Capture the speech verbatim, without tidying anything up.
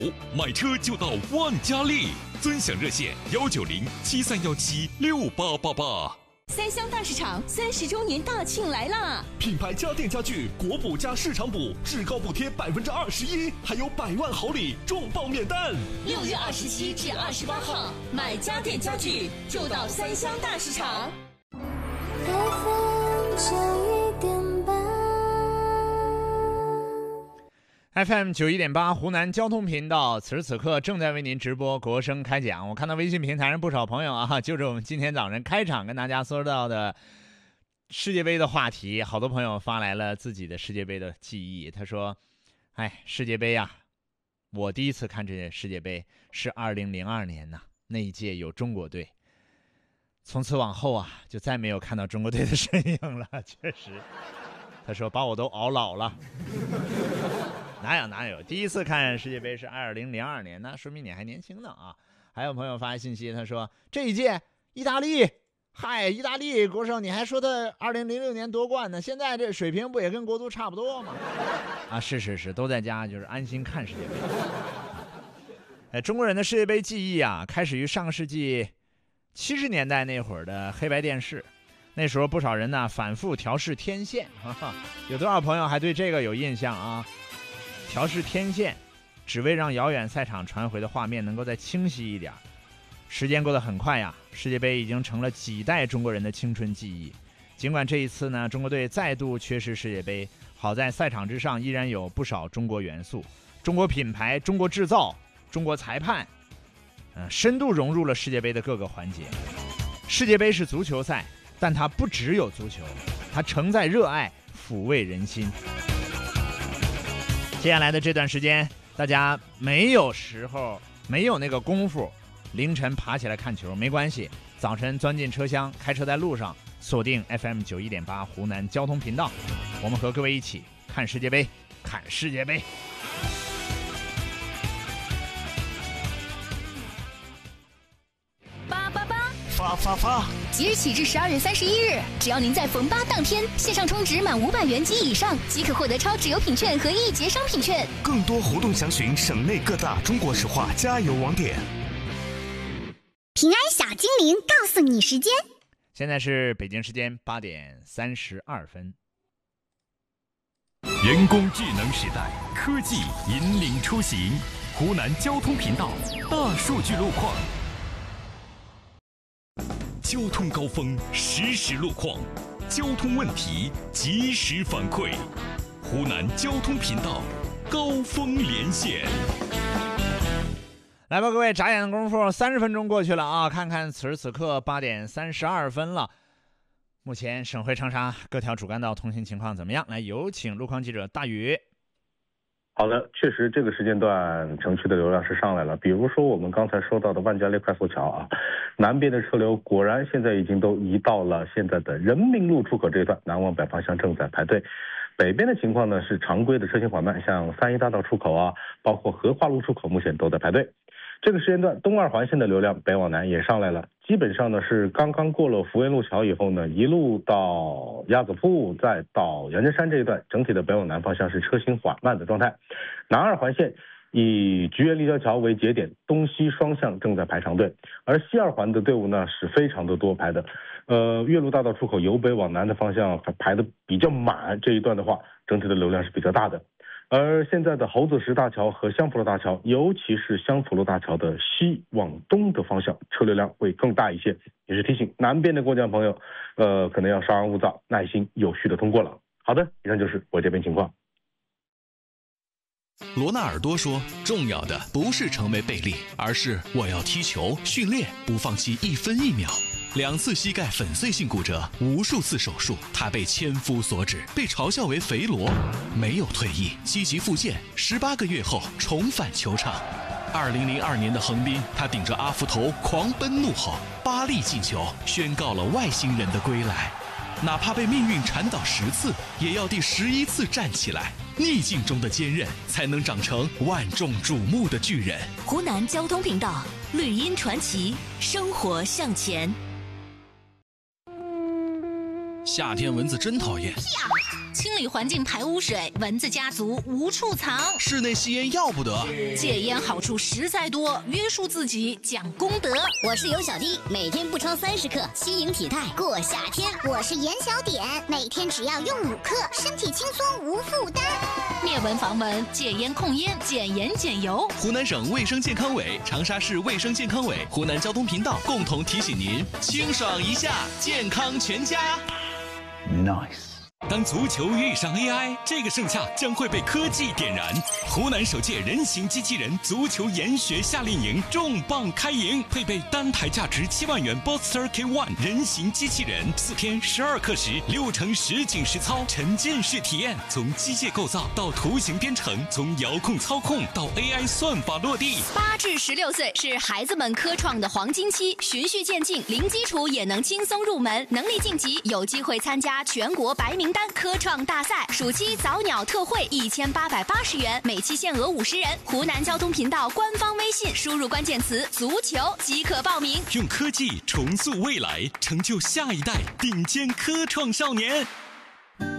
买车就到万家利，尊享热线幺九零七三幺七六八八八。 三湘大市场三十周年大庆来啦！ 品牌家电家具国补加市场补，至高补贴百分之二十一，还有百万好礼重磅免单。 六月二十七至二十八号，买家电家具就到三湘大市场。 F M 九一点八湖南交通频道，此时此刻正在为您直播国声开讲。我看到微信平台上不少朋友啊，就是我们今天早晨开场跟大家说到的世界杯的话题，好多朋友发来了自己的世界杯的记忆。他说：“哎，世界杯啊，我第一次看这世界杯是二零零二年呐、啊，那一届有中国队。从此往后啊，就再没有看到中国队的身影了。确实，他说把我都熬老了。”哪有哪有，第一次看世界杯是二零零二年，那说明你还年轻呢啊！还有朋友发信息，他说这一届意大利，嗨，意大利国手，你还说他二零零六年夺冠呢，现在这水平不也跟国足差不多吗？啊，是是是，都在家就是安心看世界杯。哎，中国人的世界杯记忆啊，开始于上个世纪七十年代那会儿的黑白电视。那时候不少人呢反复调试天线，哈哈，有多少朋友还对这个有印象啊？调试天线，只为让遥远赛场传回的画面能够再清晰一点。时间过得很快呀，世界杯已经成了几代中国人的青春记忆。尽管这一次呢，中国队再度缺失世界杯，好在赛场之上依然有不少中国元素、中国品牌、中国制造、中国裁判，呃，深度融入了世界杯的各个环节。世界杯是足球赛，但它不只有足球，它承载热爱，抚慰人心。接下来的这段时间，大家没有时候，没有那个功夫，凌晨爬起来看球没关系，早晨钻进车厢，开车在路上，锁定 F M 九一点八湖南交通频道，我们和各位一起看世界杯，看世界杯。 八八八发发发！ 即日起至十二月三十一日，只要您在逢八当天线上充值满五百元及以上，即可获得超值优品券和一节商品券。 更多活动详询省内各大中国石化加油网点。 平安小精灵告诉你时间， 现在是北京时间八点三十二分。 人工智能时代，科技引领出行。湖南交通频道大数据路况。交通高峰实时路况，交通问题及时反馈。湖南交通频道高峰连线。 来吧，各位，眨眼的功夫，三十分钟过去了啊！看看此时此刻八点三十二分了。目前省会长沙各条主干道通行情况怎么样？来，有请路况记者大宇。 好的，确实这个时间段城区的流量是上来了。比如说我们刚才说到的万家烈快速桥啊，南边的车流果然现在已经都移到了现在的人民路出口这一段，南往北方向正在排队。北边的情况呢是常规的车型缓慢，像三一大道出口啊，包括荷花路出口目前都在排队。这个时间段东二环线的流量北往南也上来了，基本上呢是刚刚过了福源路桥以后呢，一路到鸭子铺再到杨家山这一段，整体的北往南方向是车型缓慢的状态。南二环线以菊园立交桥为节点，东西双向正在排长队，而西二环的队伍呢是非常的多排的。呃，岳麓大道出口由北往南的方向排的比较满，这一段的话整体的流量是比较大的。而现在的猴子石大桥和香福路大桥，尤其是香福路大桥的西往东的方向，车流量会更大一些，也是提醒南边的过江朋友，呃，可能要稍安勿躁，耐心有序的通过了。好的，以上就是我这边情况。 罗纳尔多说，重要的不是成为贝利，而是我要踢球、训练，不放弃一分一秒。两次膝盖粉碎性骨折，无数次手术，他被千夫所指，被嘲笑为肥罗，没有退役，积极复健，十八个月后重返球场。二零零二年的横滨，他顶着阿福头狂奔怒吼，八粒进球，宣告了外星人的归来。哪怕被命运缠倒十次，也要第十一次站起来。逆境中的坚韧，才能长成万众瞩目的巨人。 湖南交通频道，绿茵传奇，生活向前。 夏天蚊子真讨厌， 清理环境排污水，蚊子家族无处藏。 室内吸烟要不得， 戒烟好处实在多，约束自己讲功德。 我是尤小弟，每天不超三十克，轻盈体态过夏天。我是严小点，每天只要用五克，身体轻松无负担。 灭蚊防蚊，戒烟控烟，减盐减油。 湖南省卫生健康委、长沙市卫生健康委、湖南交通频道共同提醒您：清爽一下，健康全家。 Nice。当足球遇上 A I， 这个盛夏将会被科技点燃。湖南首届人形机器人足球研学夏令营重磅开营，配备单台价值七万元 Boxster K 一 人形机器人，四天十二课时，六成实景实操，沉浸式体验，从机械构造到图形编程，从遥控操控到 A I 算法落地。 八至十六岁是孩子们科创的黄金期，循序渐进，零基础也能轻松入门，能力晋级有机会参加全国白名单科创大赛。暑期早鸟特惠一千八百八十元，每期限额五十人。湖南交通频道官方微信输入关键词足球即可报名。 用科技重塑未来，成就下一代顶尖科创少年。